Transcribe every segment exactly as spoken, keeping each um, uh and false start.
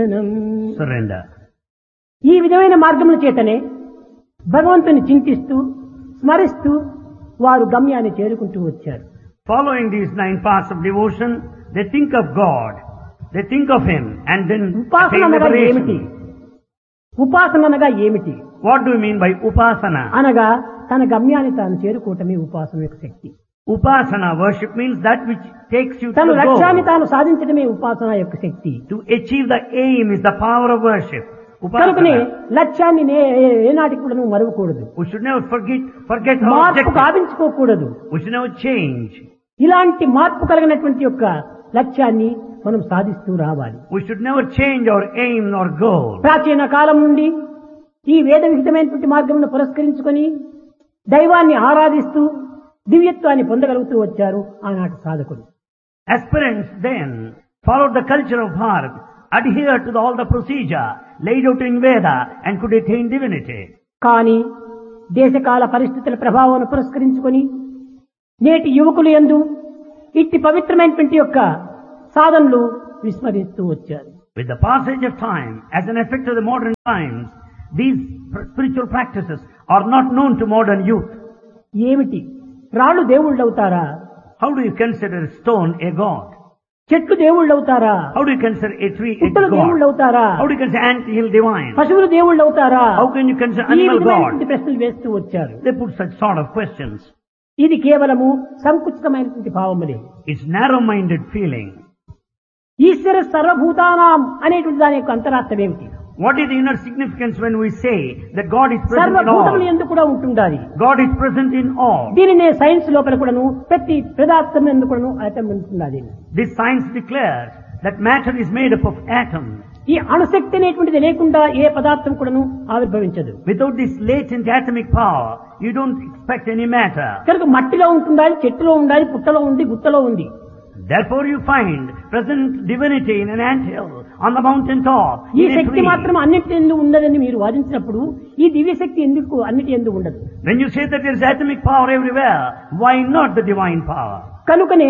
Surrender. ఈ విధమైన మార్గముల చేతనే భగవంతుని చింతిస్తూ స్మరిస్తూ వారు గమ్యాన్ని చేరుకుంటూ వచ్చారు. Following these nine paths of devotion, they think of God, they think of Him, and then ఉపాసన attain అనగా ఏమిటి? liberation. ఉపాసన అనగా ఏమిటి? What do you mean by upasana? అనగా తన గమ్యాన్ని తాను చేరుకోవటమే ఉపాసన యొక్క శక్తి. Upasana worship means that which takes you to తన the లక్ష్యాన్ని goal. తాను సాధించడమే ఉపాసన యొక్క శక్తి. To achieve the aim is the power of worship. కనుకనే Upasana. లక్ష్యాన్ని నే- ఏనాటికి కూడా నువ్వు మరవకూడదు. We should never forget, forget our మార్పు objective. గావించుకోకూడదు. We should never change. ఇలాంటి మార్పు కలిగినటువంటి యొక్క లక్ష్యాన్ని మనం సాధిస్తూ రావాలి. We should never change our aim or goal. ప్రాచీన కాలం నుండి ఈ వేద విహితమైనటువంటి మార్గమును పురస్కరించుకొని దైవాన్ని ఆరాధిస్తూ దివ్యత్వాన్ని పొందగలుగుతూ వచ్చారు ఆనాటి సాధకులు. Aspirants then followed the culture of Bharat, adhered to the, all the procedure laid out in Veda and could attain divinity. కానీ దేశకాల పరిస్థితుల ప్రభావాన్ని పురస్కరించుకొని నేటి యువకులు యందు ఇట్టి పవిత్రమైనటువంటి యొక్క సాధనలు విస్మరిస్తూ వచ్చారు. With the passage of time, as an effect of the modern times, these pr- spiritual practices are not known to modern youth. ఏమిటి రాళ్ళు దేవుళ్ళు అవుతారా? How do you consider stone a god? చెట్లు దేవుళ్ళు అవుతారా? How do you consider a tree a పుట్టలు దేవుళ్ళు god? అవుతారా? How do you consider ant hill divine? పశువులు దేవుళ్ళు అవుతారా? How can you consider ఈ animal విధమైనటువంటి god? ప్రశ్నలు వేస్తూ వచ్చారు. They put such sort of questions. ఇది కేవలము సంకుచితమైనటువంటి భావములే. It's narrow-minded feeling. ఈశ్వర సర్వభూతానాం అనేటువంటి దాని యొక్క అంతరార్థం ఏమిటి? What is the inner significance when we say that God is present in సర్వభూతములు all? ఎందుకు కూడా ఉంటుండాలి. God is present in all. దీనినే సైన్స్ లోపల కూడాను ప్రతి పదార్థం ఎందుకు కూడాను అటం ఉంటున్నది. This science declares that matter is made up of atoms. ఈ అణుశక్తి అనేటువంటిది లేకుండా ఏ పదార్థం కూడాను ఆవిర్భవించదు. Without this latent atomic power, you don't expect any matter. కనుక మట్టిలో ఉంటుండాలి, చెట్టులో ఉండాలి, పుట్టలో ఉంది, గుట్టలో ఉంది. Therefore you find present divinity in an anthill, on the mountain top, ఈ in a శక్తి tree. మాత్రం అన్నిటి ఎందు ఉన్నదని మీరు వాదించినప్పుడు ఈ దివ్య శక్తి ఎందుకు అన్నిటి ఎందు ఉండదు? When you say that there is atomic power everywhere, why not the divine power? కనుకనే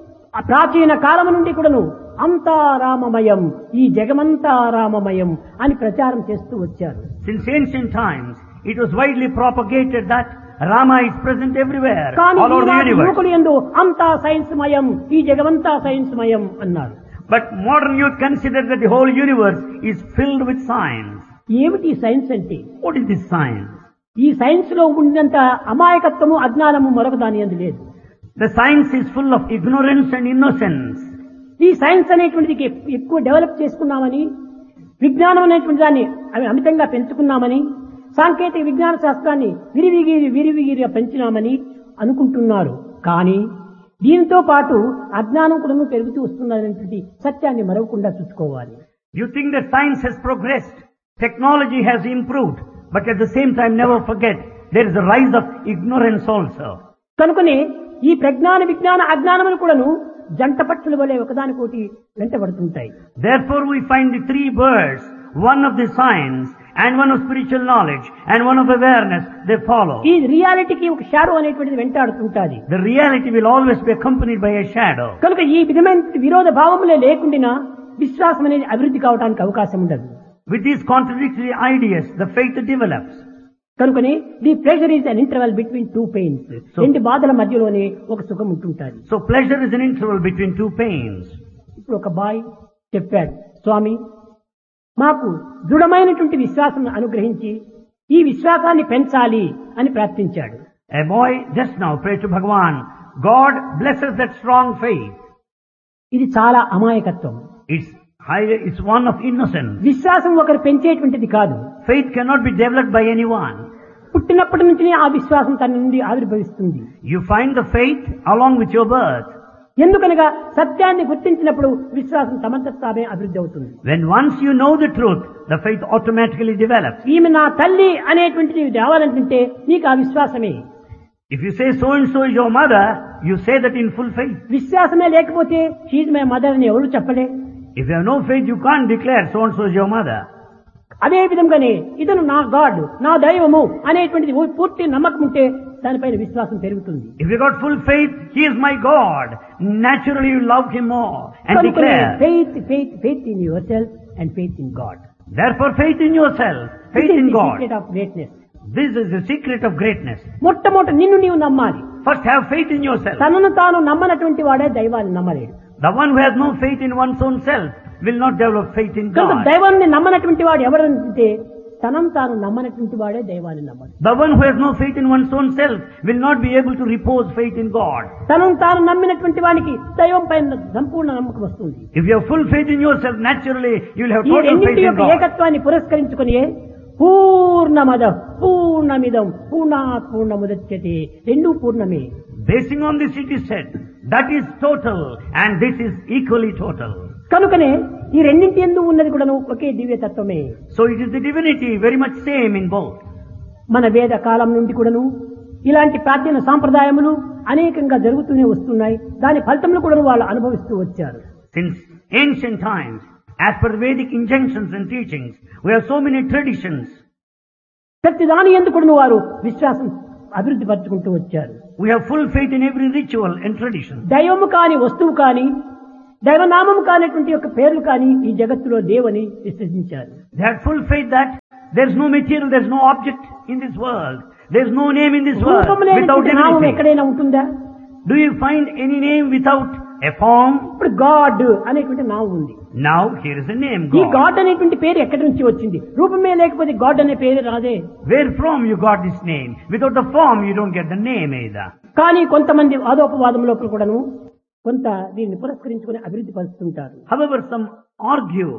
ఆ ప్రాచీన కాలం నుండి కూడాను అంతా రామమయం, ఈ జగమంతా రామమయం అని ప్రచారం చేస్తూ వచ్చారు. Since ancient times, it was widely propagated that Rama is present everywhere, కానీ all over the ఈనాటి universe. యువకులు యందు అంతా సైన్స్ మయం, ఈ జగమంతా సైన్స్ మయం అన్నారు. But modern youth consider that the whole universe is filled with science. ఏమిటి సైన్స్ అంటే? What is this science? ఈ సైన్స్ లో ఉన్నంత అమాయకత్వము అజ్ఞానము మరొక దాని యందు లేదు. The science is full of ignorance and innocence. ఈ సైన్స్ అనేటువంటిది ఎక్కువ డెవలప్ చేసుకున్నామని, విజ్ఞానం అనేటువంటి దాన్ని అవి అమితంగా పెంచుకున్నామని, సాంకేతిక విజ్ఞాన శాస్త్రాన్ని విరివిగిరి విరివిగిరిగా పెంచినామని అనుకుంటున్నారు. కానీ దీంతో పాటు అజ్ఞానం కూడా పెరుగుతూ వస్తున్నటువంటి సత్యాన్ని మరవకుండా చూసుకోవాలి. You think that science has progressed, technology has improved, but at the same time never forget there is a rise of ignorance also. కనుకనే ఈ ప్రజ్ఞాన విజ్ఞాన అజ్ఞానములు కూడాను జంట పక్షుల వలె ఒకదానికోటి వెంటబడుతుంటాయి. Therefore we find the three birds, one of the science and one of spiritual knowledge and one of awareness, they follow. ఈ రియాలిటీకి ఒక షాడో అనేటువంటిది వెంటాడుతుంటాది. The reality will always be accompanied by a shadow. కనుక ఈ విధమైన విరోధ భావములే లేకుండా విశ్వాసం అనేది అభివృద్ధి కావడానికి అవకాశం ఉండదు. With these contradictory ideas, the faith develops. కనుకనే the pressure is an interval between two pains. So- రెండు బాధల మధ్యలోనే ఒక సుఖం ఉంటుంటాది. So pleasure is an interval between two pains. ఇప్పుడు ఒక బాయ్ చెప్పాడు, స్వామి మాకు దృఢమైనటువంటి విశ్వాసం అనుగ్రహించి ఈ విశ్వాసాన్ని పెంచాలి అని ప్రార్థించాడు. A boy just now prayed to Bhagavan, God blesses that strong faith. ఇది చాలా అమాయకత్వం. It's high, it's one of innocence. విశ్వాసం ఒకరు పెంచేటువంటిది కాదు. Faith cannot be developed by anyone. పుట్టినప్పటి నుంచి ఆ విశ్వాసం తన నుండి ఆవిర్భవిస్తుంది. You find the faith along with your birth. ఎందుకనగా సత్యాన్ని గుర్తించినప్పుడు విశ్వాసం తమంత తామే అభివృద్ధి అవుతుంది. When once you know the truth, the faith automatically develops. ఈమె నా తల్లి అనేటువంటిది రావాలంటే నీకు ఆ విశ్వాసమే. If you say so and so is your mother, you say that in full faith. విశ్వాసమే లేకపోతే షీజ్ మై మదర్ అని ఎవరు చెప్పలే. If you have no faith, you can't declare so and so is your mother. అదే విధంగానే ఇతను నా God, నా దైవము అనేటువంటిది పూర్తి నమ్మకం ఉంటే దానిపైన విశ్వాసం పెరుగుతుంది. If you got full faith, he is my God. Naturally you love him more and declare. Faith, faith, faith in yourself, and faith in God. Therefore, faith in yourself, faith This is in the God. secret of greatness. This is the secret of greatness. మొట్టమొదట నిన్ను నీవు నమ్మాలి. First, have faith in yourself. తనను తాను నమ్మనటువంటి వాడే దైవాన్ని నమ్మలేడు. The one who has no faith in one's own self will not develop faith in కనుక God. దైవాన్ని నమ్మనటువంటి వాడు ఎవరంటే తనను తాను నమ్మనటువంటి వాడే దైవాన్ని నమ్మడు. The one who has no faith in one's own self will not be able to repose faith in God. తనను తాను నమ్మినటువంటి వానికి దైవం పైన సంపూర్ణ నమ్మకం వస్తుంది. If you have full faith in yourself, naturally you will have ఈ total faith రెండింటి in యొక్క God. ఏకత్వాన్ని పురస్కరించుకొని పూర్ణమద పూర్ణమిదం పూర్ణాత్ పూర్ణముదచ్యతే రెండు పూర్ణమే. Basing on this it is said, that is total and this is equally total. కనుకనే ఈ రెండింటి యందు ఉన్నది కూడా ఒకే దివ్యతత్వమే. So it is the divinity very much same in both. మన వేద కాలం నుండి కూడాను ఇలాంటి ప్రాచీన సాంప్రదాయములు అనేకంగా జరుగుతూనే వస్తున్నాయి. దాని ఫలితములు కూడా వాళ్ళు అనుభవిస్తూ వచ్చారు. Since ancient times, as per the Vedic injunctions and teachings, we have so many traditions. ప్రతి దాని యందు కూడా వారు విశ్వాసం అభివృద్ధి పరచుకుంటూ వచ్చారు. We have full faith in every ritual and tradition. దైవము కాని వస్తువు కాని దైవనామము కానిటువంటి యొక్క పేర్లు కాని ఈ జగత్తులో లేవని విశ్వసించారు. They had full faith that there is no material, there is no object in this world. There is no name in this world రూపము without లేనటువంటి నామం divinity. ఎక్కడైనా ఉంటుందా? Do you find any name without a form? ఇప్పుడు God అనేటువంటి నామం ఉంది. Now here is a name, ఈ God. గాడ్ అనేటువంటి పేరు ఎక్కడి నుంచి వచ్చింది? రూపమే లేకపోతే గాడ్ అనే పేరు రాదే. Where from you got this name? Without the form you don't get the name either. కానీ కొంతమంది వాదోపవాదం లోపల కూడాను కొంత దీన్ని పురస్కరించుకుని అభివృద్ధి పరుస్తుంటారు. However, some argue.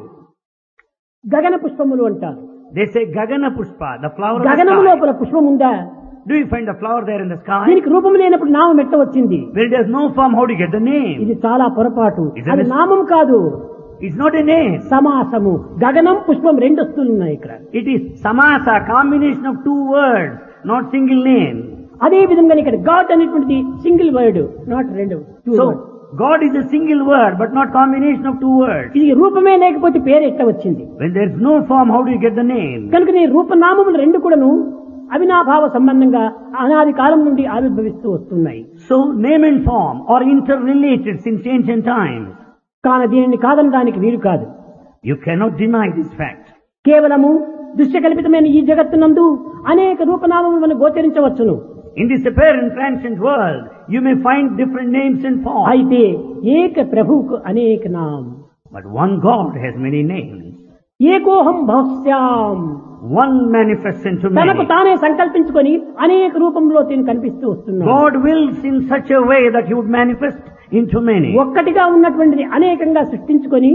గగన పుష్పములు అంటారు. They say Gagana Pushpa, the flower of the గగనము sky. లోపల పుష్పం ఉందా? Do you find a flower there in the sky? దీనికి రూపం లేనప్పుడు నామం ఎట్ట వచ్చింది? Where there is no form, how do you get the name? ఇది చాలా పొరపాటు. Is it అది a- నామం కాదు, It's not a name. సమాసము. గగనం పుష్పం రెండు వస్తువులు ఉన్నాయి ఇక్కడ. It is samasa, combination of two words, not single name. అదే విధంగా ఇక్కడ గాడ్ అనేటువంటిది సింగిల్ వర్డ్, నాట్ రెండు two words. So, God is a single word, but not combination of two words. ఇది రూపమే లేకపోతే పేరు ఎట్ట వచ్చింది? When there is no form, how do you get the name? కనుక నీ రూపనామములు రెండు కూడాను అవినాభావ సంబంధంగా అనాది కాలం నుండి ఆవిర్భవిస్తూ వస్తున్నాయి. So, name and form are interrelated since ancient times. కాన దీనిని కాదనడానికి వీలు కాదు. You cannot deny this fact. కేవలము దృశ్యకల్పితమైన ఈ జగత్తునందు అనేక రూపనామములు మనం గోచరించవచ్చును. In this apparent transient world, you may find different names and forms. అయితే ఏక ప్రభువుకు అనేక నాం. But one God has many names. ఏకోహం భవస్యాం. One manifests into తనకు many. తానే సంకల్పించుకొని అనేక రూపంలో తిని కనిపిస్తూ వస్తున్నాడు. God wills in such a way that He would manifest into many. ఒక్కటిగా ఉన్నటువంటిది అనేకంగా సృష్టించుకొని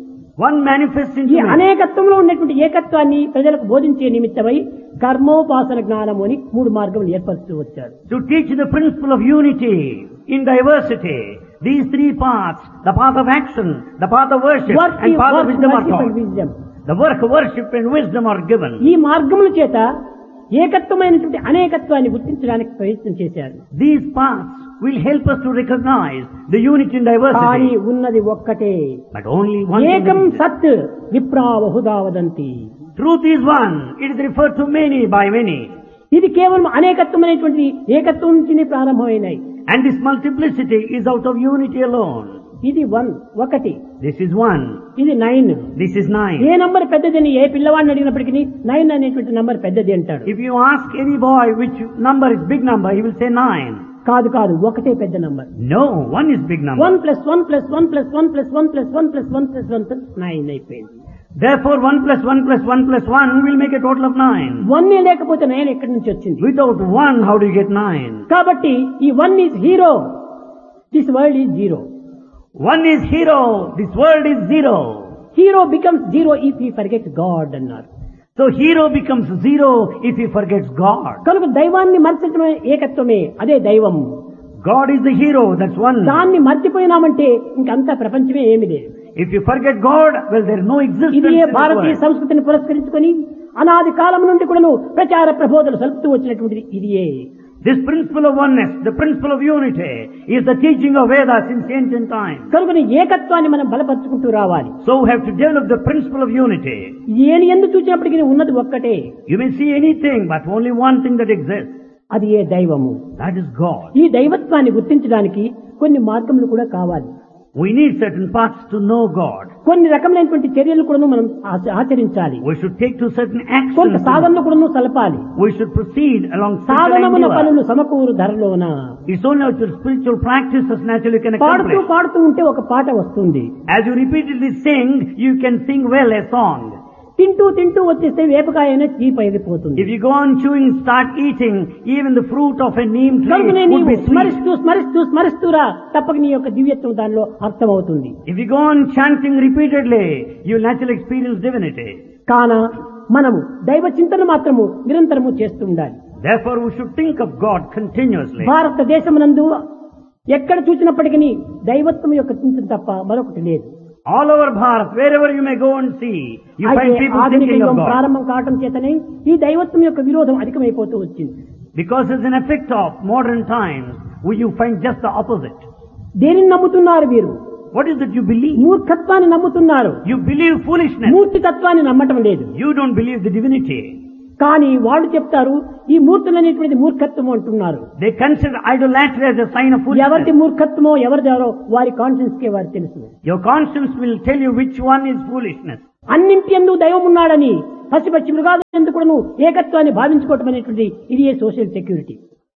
One manifests ఈ into many. అనేకత్వంలో ఉన్నటువంటి ఏకత్వాన్ని ప్రజలకు బోధించే నిమిత్తమై కర్మోపాసన జ్ఞానము అని మూడు మార్గములు ఏర్పరుస్తూ వచ్చారు. To teach the principle of unity in diversity, these three paths, the path of action, the path of worship, Work, and path of work, wisdom are worship and taught. wisdom. The work of worship and wisdom are given. ఈ మార్గముల చేత ఏకత్వమైనటువంటి అనేకత్వాన్ని గుర్తించడానికి ప్రయత్నం చేశారు. These paths will help us to recognize the unity in కానీ diversity. ఉన్నది ఒక్కటే. But only one thing ఏకం that is- సత్ విప్రావహుదా వదంతి. Truth is one. It is referred to many by many. ఇది కేవలం అనేకత్వం అనేటువంటిది ఏకత్వం నుంచి ప్రారంభమైనాయి. And this multiplicity is out of unity alone. ఇది వన్ ఒకటి, This is one. ఇది nine. This is nine. A number పెద్దదని ఏ పిల్లవాడిని అడిగినప్పటికీ నైన్ అనేటువంటి నంబర్ పెద్దది అంటాడు. If you ask any boy which number is big number, he will say nine. కాదు కాదు, ఒకటే పెద్ద number. No, one is big number. One plus one plus one plus one plus one plus one plus one plus one plus nine అయిపోయింది. Therefore, one plus one plus one plus one will make a total of nine. One లేకపోతే nine ఎక్కడి నుంచి వచ్చింది? Without one, how do you get nine? కాబట్టి ఈ one is hero, this world is zero. One is hero, this world is zero. Hero becomes zero if he forgets God అన్నారు. So hero becomes zero if he forgets God. కనుక దైవాన్ని మర్చడమే ఏకత్వమే, అదే దైవం. God is the hero, that's one. దాన్ని మర్చిపోయినామంటే ఇంకంతా ప్రపంచమే ఏమి లేదు. If you forget God, well, there is no existence ఇది in A this Bharatiya world. సంస్కృతిని పురస్కరించుకొని అనాది కాలం నుండి కూడాను ప్రచార ప్రబోధనలు సలుపుతూ వచ్చినటువంటిది ఇదియే. This principle of oneness, the principle of unity, is the teaching of Vedas since ancient times. కనుక ఏకత్వాన్ని మనం బలపరుచుకుంటూ రావాలి. So we have to develop the principle of unity. ఏని ఎందు చూసినప్పటికీ ఉన్నది ఒక్కటే, You may see anything, but only one thing that exists. అది ఏ దైవము. That is God. ఈ దైవత్వాన్ని గుర్తించడానికి కొన్ని మార్గములు కూడా కావాలి. We need certain paths to know God. కొన్ని రకమైనటువంటి చర్యలు కూడా మనం ఆచ- ఆచరించాలి. We should take to certain కొంత actions. సాధనలు కూడా సలపాలి. We should proceed along certain సాధనమున endeavor. పనులు సమకూరు ధరలోన. It's only through spiritual practices naturally can పాడుతూ accomplish. పాడుతూ ఉంటే ఒక పాట వస్తుంది. As you repeatedly sing, you can sing well a song. తింటూ తింటూ వచ్చేస్తే వేపకాయ అనేది చీప్ అయిపోతుంది. If you go on chewing, start eating, even the fruit of a neem tree కనుకనే would నీవు be sweet. స్మరిస్తూ స్మరిస్తూ స్మరిస్తూరా తప్పక నీ యొక్క దివ్యత్వం దానిలో అర్థమవుతుంది. If you go on chanting repeatedly, you will naturally experience divinity. కాన మనము దైవ చింతన మాత్రము నిరంతరము చేస్తూ ఉండాలి. Therefore, we should think of God continuously. భారతదేశమునందు ఎక్కడ చూసినప్పటికీ దైవత్వం యొక్క చింతన తప్ప మరొకటి లేదు. All over Bharat, wherever you may go and see, you అయితే find people ఆధునిక thinking of యుగం God. ప్రారంభం కావటం చేతనే ఈ దైవత్వం యొక్క విరోధం అధికమైపోతూ వచ్చింది. Because it's an effect of modern times, where you find just the opposite. దేనిని నమ్ముతున్నారు వీరు? What is it you believe? మూర్ఖత్వాన్ని నమ్ముతున్నారు. You believe foolishness. మూర్తి తత్వాన్ని నమ్మటం లేదు. You don't believe the divinity. కానీ వాళ్ళు చెప్తారు ఈ మూర్తులు అనేటువంటిది మూర్ఖత్వం అంటున్నారు. They consider idolatry as a sign of ఎవరిది foolishness. మూర్ఖత్వమో ఎవరిదారో వారి కాన్షియన్స్ కే వారికి తెలుసు. Your conscience will tell you which one is foolishness. అన్నింటి యందు దైవం ఉన్నాడని పసి పచ్చి మృగాలు ఎందుకు కూడాను ఏకత్వాన్ని భావించుకోవటం అనేటువంటి ఇది ఏ social security.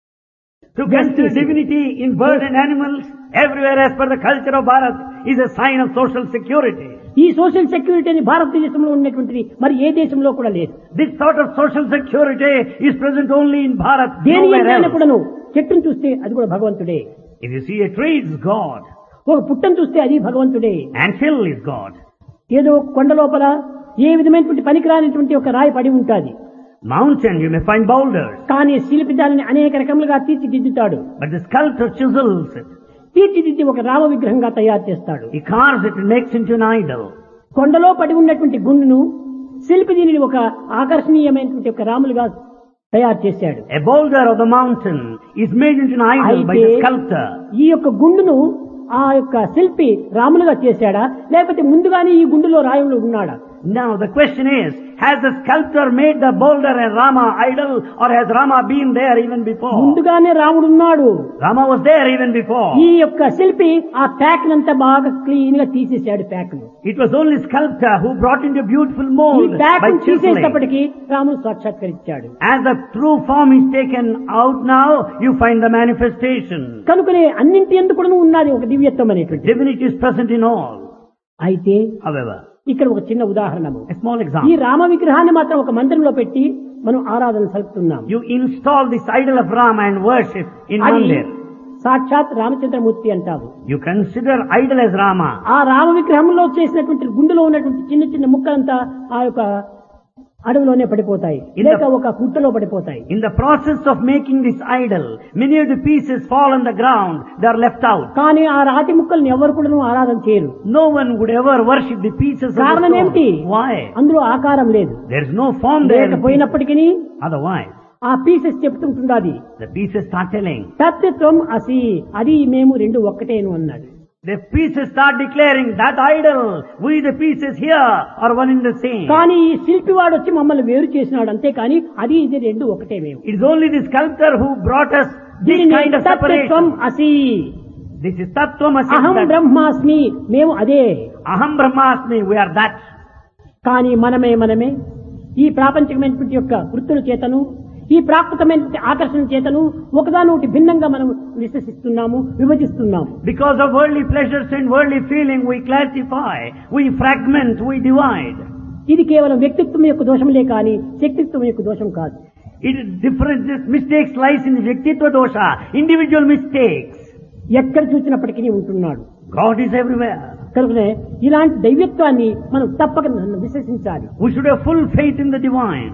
To consider divinity in birds and animals everywhere as per the culture of Bharat is a sign of social security. ఈ సోషల్ సెక్యూరిటీని భారతదేశంలో ఉన్నటువంటిది మరి ఏ దేశంలో కూడా లేదు. This sort of social security is present only in Bharat, దేని nowhere ఎంతైనా else. కూడాను చెట్టును చూస్తే అది కూడా భగవంతుడే. If you see a tree, it's God. ఒక పుట్టను చూస్తే అది భగవంతుడే. And hill is God. ఏదో కొండ లోపల ఏ విధమైనటువంటి పనికిరానిటువంటి ఒక రాయి పడి ఉంటుంది. Mountain, you may find boulders. కానీ శిల్పి దానిని అనేక రకములుగా తీర్చిదిద్దుతాడు. But the sculptor chisels it. తీర్చిదిద్ది ఒక రామ విగ్రహంగా తయారు చేస్తాడు. He carves it and makes into an idol. కొండలో పడి ఉన్నటువంటి గుండును శిల్పి దీనిని ఒక ఆకర్షణీయమైనటువంటి ఒక రాములుగా తయారు చేశాడు. A boulder of the mountain is made into an idol by the అయితే sculptor. ఈ యొక్క గుండును ఆ యొక్క శిల్పి రాములుగా చేశాడా లేకపోతే ముందుగానే ఈ గుండులో రాయుడు ఉన్నాడా? Now the question is, has the sculptor made the boulder a Rama idol, or has Rama been there even before? ముందుగానే రాముడు ఉన్నాడు. Rama was there even before. ఈ యొక్క శిల్పి ఆ ప్యాక్ నంతా బాగా క్లీన్ గా తీసేశాడు ప్యాక్ ను. It was only sculptor who brought into beautiful ఈ mold ప్యాక్ by ను chiseling. తీసేటప్పటికి రాముడు సాక్షాత్కరించాడు. As the true form is taken out now, you find the manifestation. కనుకనే అన్నింటి ఎందుకు కూడా ఉన్నది ఒక దివ్యత్వం అనేటువంటి. Divinity is present in all. అయితే However, ఇక్కడ ఒక చిన్న ఉదాహరణము. a small ఈ example. రామ విగ్రహాన్ని మాత్రం ఒక మందిరంలో పెట్టి మనం ఆరాధన సలుపుతున్నాం. You install this idol of Rama and worship in అది Mandir. సాక్షాత్ రామచంద్రమూర్తి అంటాము. You consider idol as Rama. ఆ రామ విగ్రహంలో చేసినటువంటి గుండెలో ఉన్నటువంటి చిన్న చిన్న ముక్కలంతా ఆ యొక్క అడవిలోనే పడిపోతాయి, In లేక the- ఒక గుట్టలో పడిపోతాయి. In the process of making this idol, many of the pieces fall on the ground. They are left out. కానీ ఆ రాతి ముక్కల్ని ఎవరు కూడా ఆరాధన చేయరు. No one would ever worship the pieces of the కారణం ఏమిటి? stone. Why? అందులో ఆకారం లేదు. There is no form there. in pieces. లేకపోయినప్పటికీ Otherwise, ఆ pieces చెప్తుంటున్నది the pieces start telling. తత్వం అసి అది మేము రెండు ఒక్కటేను అన్నాడు. The pieces start declaring that idol, we the pieces here are one and the same. కానీ ఈ శిల్పి వాడు వచ్చి మమ్మల్ని వేరు చేసినాడు, అంతే కానీ అది ఇది రెండు ఒకటే మేము. It is only the sculptor who brought us this దీనిని kind of తత్వం separation. అసి This is Tattvamasi. అహం that- బ్రహ్మాస్మి మేము అదే. Aham Brahmasmi, we are that. కానీ మనమే మనమే ఈ ప్రాపంచికమైనటువంటి యొక్క వృత్తుల చేతను ఈ ప్రాకృతమైనటువంటి ఆకర్షణ చేతను ఒకదానొకటి భిన్నంగా మనం విశ్వసిస్తున్నాము, విభజిస్తున్నాము. Because of worldly pleasures and worldly feeling, we classify, we fragment, we divide. ఇది కేవలం వ్యక్తిత్వం యొక్క దోషములే కానీ శక్తిత్వం యొక్క దోషం కాదు. It is different. This mistakes lies in the Vyaktitva dosha, individual mistakes. ఎక్కడ చూసినప్పటికీ ఉంటున్నాడు. God is everywhere. కనుకనే ఇలాంటి దైవత్వాన్ని మనం తప్పక విశ్వసించాలి. We should have full faith in the divine.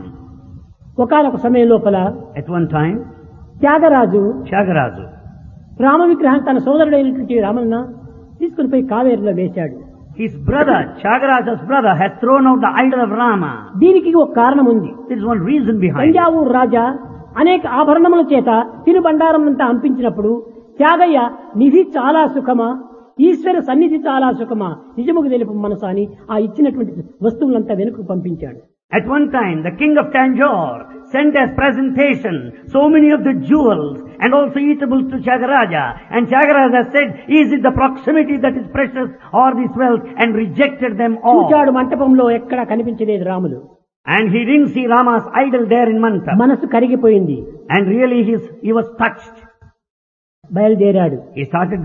ఒకానొక సమయం లోపల At one time, Tyagaraju Tyagaraja, Rama విగ్రహం తన సోదరుడైనటువంటి రామన్న తీసుకుని పోయి కావేరులో వేశాడు. his brother, Tyagaraja's brother, had thrown out the idol of Rama. దీనికి ఒక కారణం ఉంది. There is one reason behind it. Thanjavur రాజా అనేక ఆభరణముల చేత తినుబండారం అంతా అంపించినప్పుడు త్యాగయ్య నిధి చాలా సుఖమా, ఈశ్వర సన్నిధి చాలా సుఖమా, నిజముకు తెలుపు మనసు అని ఆ ఇచ్చినటువంటి వస్తువులంతా వెనుకకు పంపించాడు. At one time, the king of Tanjore sent as presentation so many of the jewels and also eatables to Tyagaraja. And Tyagaraja said, is it the proximity that is precious or this wealth? And rejected them all. చూచాడు మంటపంలో ఎక్కడా కనిపించలేదు Ramulu. And he didn't see Rama's idol there in Mantap. మనసు కరిగిపోయింది. And really he, he was touched. బయలుదేరాడు. He started